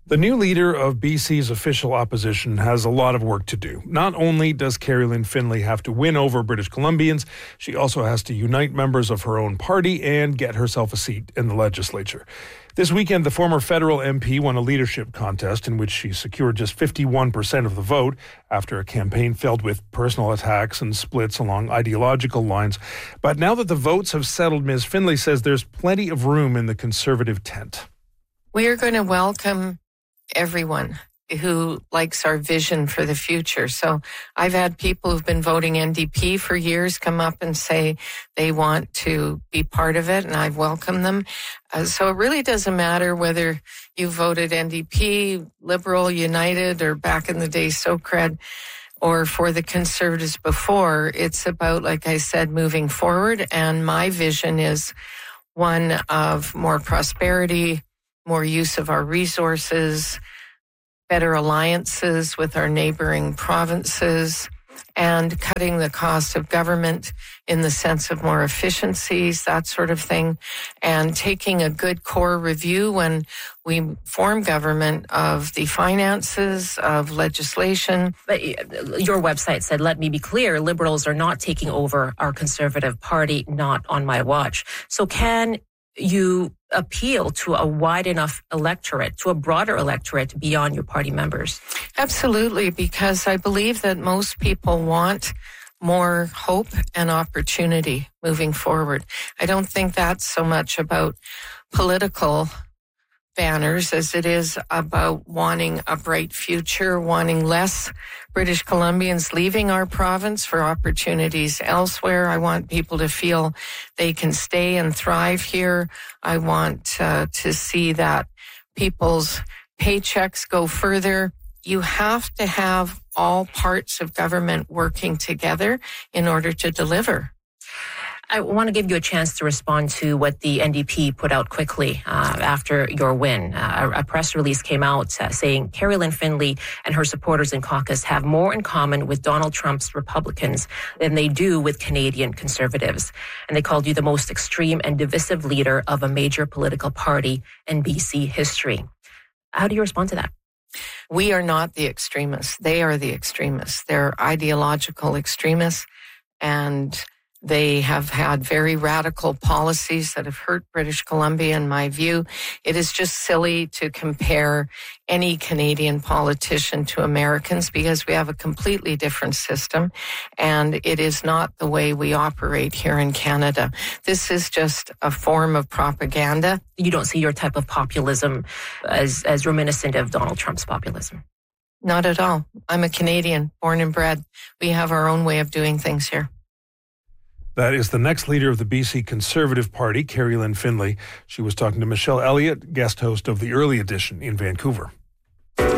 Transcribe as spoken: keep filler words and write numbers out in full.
The new leader of B C's official opposition has a lot of work to do. Not only does Kerry-Lynne Findlay have to win over British Columbians, she also has to unite members of her own party and get herself a seat in the legislature. This weekend, the former federal M P won a leadership contest in which she secured just fifty-one percent of the vote after a campaign filled with personal attacks and splits along ideological lines. But now that the votes have settled, Miz Findlay says there's plenty of room in the Conservative tent. We are going to welcome everyone who likes our vision for the future. So I've had people who've been voting N D P for years come up and say they want to be part of it, and I've welcomed them. Uh, so it really doesn't matter whether you voted N D P, Liberal, United, or back in the day SOCRED, or for the Conservatives before. It's about, like I said, moving forward. And my vision is one of more prosperity, more use of our resources, better alliances with our neighboring provinces, and cutting the cost of government in the sense of more efficiencies, that sort of thing, and taking a good core review when we form government of the finances, of legislation. But your website said, let me be clear, Liberals are not taking over our Conservative Party, not on my watch. So can you appeal to a wide enough electorate, to a broader electorate beyond your party members? Absolutely, because I believe that most people want more hope and opportunity moving forward. I don't think that's so much about political banners as it is about wanting a bright future, wanting less British Columbians leaving our province for opportunities elsewhere. I want people to feel they can stay and thrive here. I want uh, to see that people's paychecks go further. You have to have all parts of government working together in order to deliver. I want to give you a chance to respond to what the N D P put out quickly uh, after your win. Uh, a, a press release came out uh, saying Kerry-Lynne Findlay and her supporters in caucus have more in common with Donald Trump's Republicans than they do with Canadian Conservatives. And they called you the most extreme and divisive leader of a major political party in B C history. How do you respond to that? We are not the extremists. They are the extremists. They're ideological extremists, and they have had very radical policies that have hurt British Columbia, in my view. It is just silly to compare any Canadian politician to Americans because we have a completely different system, and it is not the way we operate here in Canada. This is just a form of propaganda. You don't see your type of populism as, as reminiscent of Donald Trump's populism? Not at all. I'm a Canadian, born and bred. We have our own way of doing things here. That is the next leader of the B C Conservative Party, Kerry-Lynne Findlay. She was talking to Michelle Elliott, guest host of the Early Edition in Vancouver.